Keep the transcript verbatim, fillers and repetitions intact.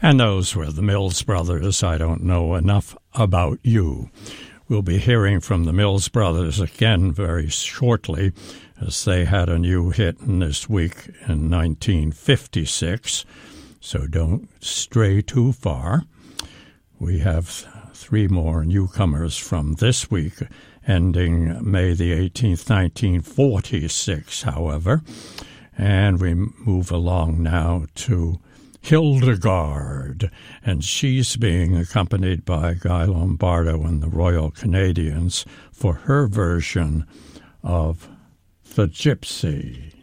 And those were the Mills Brothers, I Don't Know Enough About You. We'll be hearing from the Mills Brothers again very shortly, as they had a new hit in this week in nineteen fifty-six, so don't stray too far. We have three more newcomers from this week, ending May the eighteenth, nineteen forty-six, however. And we move along now to Hildegard, and she's being accompanied by Guy Lombardo and the Royal Canadians for her version of The Gypsy.